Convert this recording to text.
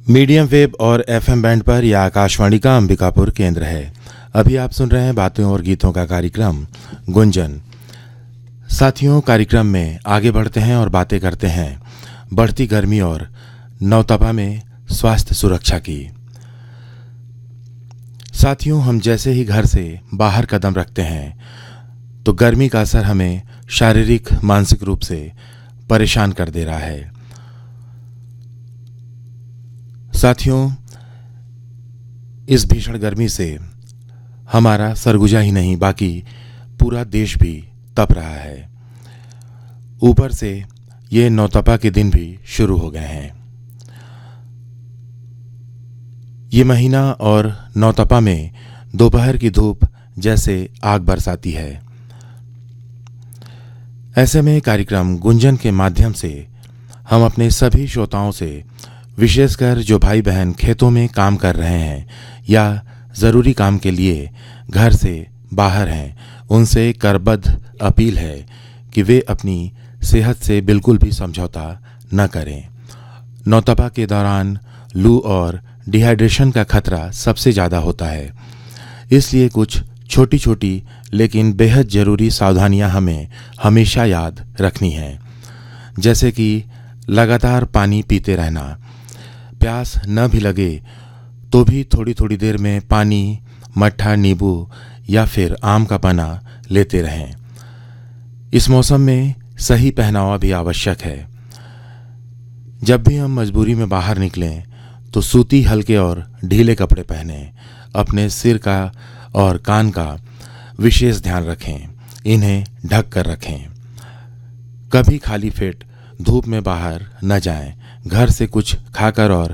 Medium wave और FM band पर यह आकाशवाणी का अंबिकापुर केंद्र है। अभी आप सुन रहे हैं बातें और गीतों का कार्यक्रम गुंजन। साथियों, कार्यक्रम में आगे बढ़ते हैं और बातें करते हैं बढ़ती गर्मी और नौतपा में स्वास्थ्य सुरक्षा की। साथियों, हम जैसे ही घर से बाहर कदम रखते हैं तो गर्मी का असर हमें शारीरिक मानसिक रूप से परेशान कर दे रहा है। साथियों, इस भीषण गर्मी से हमारा सरगुजा ही नहीं बाकी पूरा देश भी तप रहा है। ऊपर से ये नौतपा के दिन भी शुरू हो गए हैं। ये महीना और नौतपा में दोपहर की धूप जैसे आग बरसाती है। ऐसे में कार्यक्रम गुंजन के माध्यम से हम अपने सभी श्रोताओं से, विशेषकर जो भाई बहन खेतों में काम कर रहे हैं या ज़रूरी काम के लिए घर से बाहर हैं, उनसे करबद्ध अपील है कि वे अपनी सेहत से बिल्कुल भी समझौता न करें। नौतपा के दौरान लू और डिहाइड्रेशन का खतरा सबसे ज़्यादा होता है, इसलिए कुछ छोटी छोटी लेकिन बेहद ज़रूरी सावधानियां हमें हमेशा याद रखनी हैं। जैसे कि लगातार पानी पीते रहना, प्यास न भी लगे तो भी थोड़ी थोड़ी देर में पानी, मट्ठा, नींबू या फिर आम का पन्ना लेते रहें। इस मौसम में सही पहनावा भी आवश्यक है। जब भी हम मजबूरी में बाहर निकलें तो सूती, हल्के और ढीले कपड़े पहनें। अपने सिर का और कान का विशेष ध्यान रखें, इन्हें ढक कर रखें। कभी खाली पेट धूप में बाहर न जाएं। घर से कुछ खाकर और